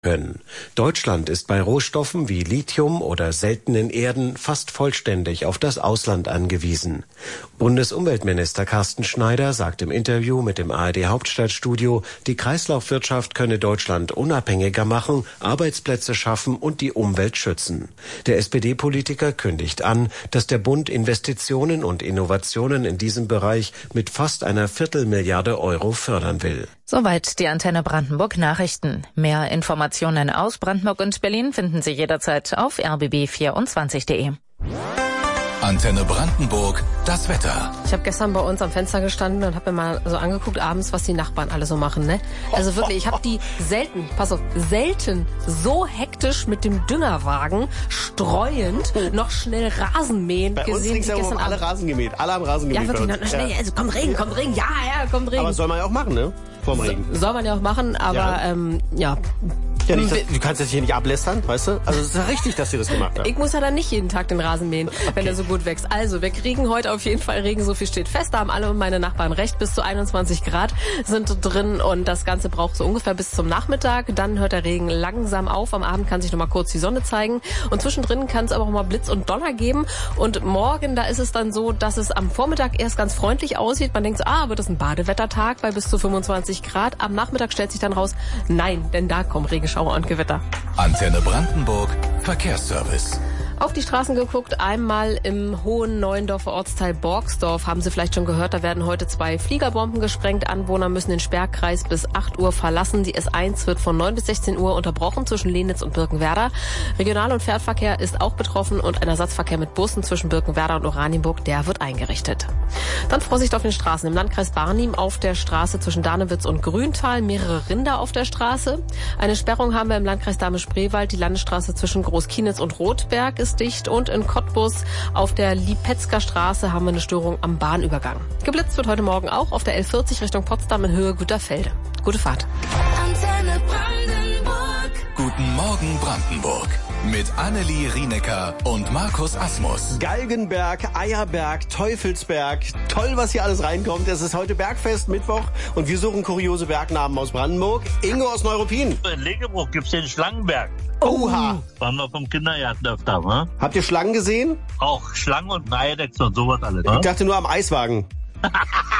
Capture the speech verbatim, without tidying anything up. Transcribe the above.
können. Deutschland ist bei Rohstoffen wie Lithium oder seltenen Erden fast vollständig auf das Ausland angewiesen. Bundesumweltminister Carsten Schneider sagt im Interview mit dem A R D Hauptstadtstudio, die Kreislaufwirtschaft könne Deutschland unabhängiger machen, Arbeitsplätze schaffen und die Umwelt schützen. Der S P D-Politiker kündigt an, dass der Bund Investitionen und Innovationen in diesem Bereich mit fast einer Viertelmilliarde Euro fördern will. Soweit die Antenne Brandenburg Nachrichten. Mehr Informationen aus Brandenburg und Berlin finden Sie jederzeit auf r b b vierundzwanzig punkt de. Antenne Brandenburg, das Wetter. Ich habe gestern bei uns am Fenster gestanden und habe mir mal so angeguckt abends, was die Nachbarn alle so machen, ne? Also wirklich, ich habe die selten, pass auf, selten so hektisch mit dem Düngerwagen streuend noch schnell Rasen mähen bei gesehen. Uns gestern alle Abend. Rasen gemäht, alle haben Rasen gemäht. Ja, wirklich, noch schnell, ja. Also kommt Regen, kommt Regen, ja, ja, kommt Regen. Aber soll man ja auch machen, ne? Vorm Regen. So, soll man ja auch machen, aber ja, ähm, ja. Ja, nicht, du kannst das hier nicht ablästern, weißt du? Also es ist ja richtig, dass ihr das gemacht habt. Ich muss ja dann nicht jeden Tag den Rasen mähen, okay, wenn er so gut wächst. Also, wir kriegen heute auf jeden Fall Regen, so viel steht fest. Da haben alle meine Nachbarn recht. Bis zu einundzwanzig Grad sind drin und das Ganze braucht so ungefähr bis zum Nachmittag. Dann hört der Regen langsam auf. Am Abend kann sich noch mal kurz die Sonne zeigen. Und zwischendrin kann es aber auch mal Blitz und Donner geben. Und morgen, da ist es dann so, dass es am Vormittag erst ganz freundlich aussieht. Man denkt so, ah, wird das ein Badewettertag bei bis zu fünfundzwanzig Grad. Am Nachmittag stellt sich dann raus, nein, denn da kommen Regenschauer und Gewitter. Antenne Brandenburg, Verkehrsservice. Auf die Straßen geguckt, einmal im Hohen Neuendorfer Ortsteil Borgsdorf, haben Sie vielleicht schon gehört, da werden heute zwei Fliegerbomben gesprengt. Anwohner müssen den Sperrkreis bis acht Uhr verlassen. Die S eins wird von neun bis sechzehn Uhr unterbrochen zwischen Lenitz und Birkenwerder. Regional- und Fährverkehr ist auch betroffen und ein Ersatzverkehr mit Bussen zwischen Birkenwerder und Oranienburg, der wird eingerichtet. Dann Vorsicht auf den Straßen. Im Landkreis Barnim auf der Straße zwischen Danewitz und Grüntal mehrere Rinder auf der Straße. Eine Sperrung haben wir im Landkreis Dahme-Spreewald. Die Landesstraße zwischen Großkienitz und Rotberg ist dicht und in Cottbus auf der Lipetzker Straße haben wir eine Störung am Bahnübergang. Geblitzt wird heute Morgen auch auf der L vierzig Richtung Potsdam in Höhe Güterfelde. Gute Fahrt. Antenne Brandenburg. Guten Morgen Brandenburg. Mit Annelie Rienecker und Markus Asmus. Galgenberg, Eierberg, Teufelsberg. Toll, was hier alles reinkommt. Es ist heute Bergfest, Mittwoch. Und wir suchen kuriose Bergnamen aus Brandenburg. Ingo aus Neuruppin. In Legebruch gibt's den Schlangenberg. Oha. Waren wir vom Kindergarten öfter, ne? Habt ihr Schlangen gesehen? Auch Schlangen und Eidechsen und sowas alles, ne? Ich dachte nur am Eiswagen.